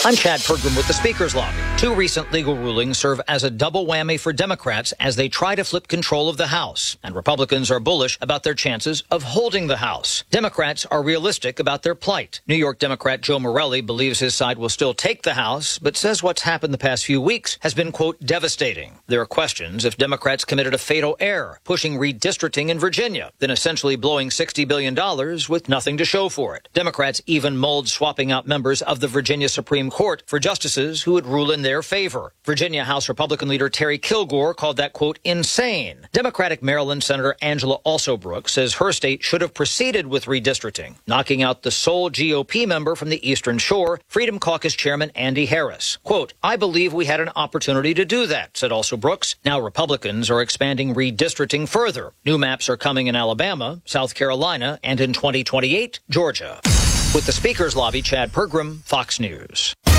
I'm Chad Pergram with the Speaker's Lobby. Two recent legal rulings serve as a double whammy for Democrats as they try to flip control of the House, and Republicans are bullish about their chances of holding the House. Democrats are realistic about their plight. New York Democrat Joe Morelli believes his side will still take the House, but says what's happened the past few weeks has been, quote, devastating. There are questions if Democrats committed a fatal error, pushing redistricting in Virginia, then essentially blowing $60 billion with nothing to show for it. Democrats even mulled swapping out members of the Virginia Supreme Court for justices who would rule in their favor. Virginia House Republican leader Terry Kilgore called that, quote, insane. Democratic Maryland Senator Angela Alsobrooke says her state should have proceeded with redistricting, knocking out the sole GOP member from the Eastern Shore, Freedom Caucus Chairman Andy Harris. Quote, I believe we had an opportunity to do that, said Alsobrooke. Now Republicans are expanding redistricting further. New maps are coming in Alabama, South Carolina, and in 2028, Georgia. With the Speaker's Lobby, Chad Pergram, Fox News.